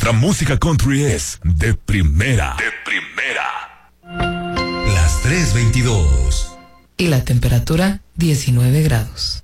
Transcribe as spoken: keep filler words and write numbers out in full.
nuestra música country es de primera. De primera. Las tres veintidós. Y la temperatura diecinueve grados.